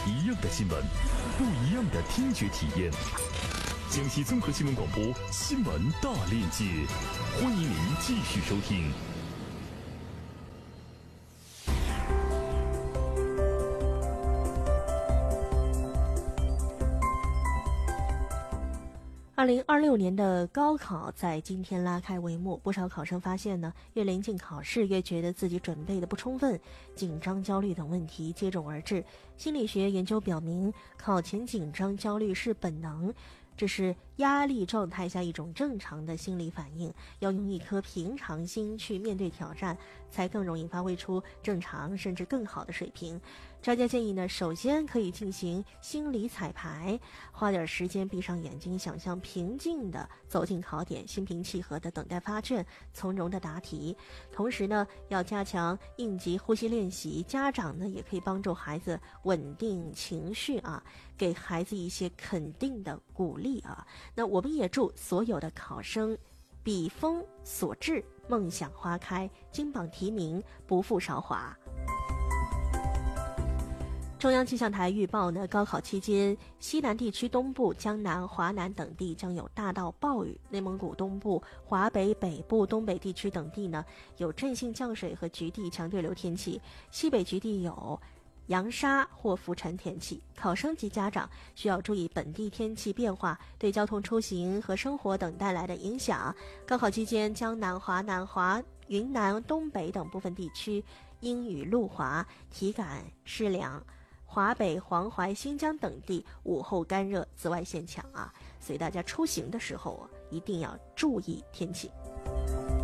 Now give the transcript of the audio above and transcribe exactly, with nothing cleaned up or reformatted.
一样的新闻，不一样的听觉体验。江西综合新闻广播新闻大链接，欢迎您继续收听。 二零二六年的高考在今天拉开帷幕，不少考生发现呢，越临近考试，越觉得自己准备的不充分，紧张、焦虑等问题接踵而至。心理学研究表明，考前紧张、焦虑是本能，这是压力状态下一种正常的心理反应，要用一颗平常心去面对挑战，才更容易发挥出正常甚至更好的水平。专家建议呢，首先可以进行心理彩排，花点时间闭上眼睛，想象平静地走进考点，心平气和地等待发卷，从容地答题。同时呢，要加强应急呼吸练习，家长呢也可以帮助孩子稳定情绪啊，给孩子一些肯定的鼓励啊。那我们也祝所有的考生笔锋所至，梦想花开，金榜题名，不负韶华。中央气象台预报呢，高考期间，西南地区东部、江南、华南等地将有大到暴雨；内蒙古东部、华北北部、东北地区等地呢，有阵性降水和局地强对流天气；西北局地有扬沙或浮尘天气。考生及家长需要注意本地天气变化对交通出行和生活等带来的影响。高考期间，江南、华南、华云南、东北等部分地区阴雨路滑，体感湿凉。华北、黄淮、新疆等地午后干热，紫外线强啊，所以大家出行的时候啊，一定要注意天气。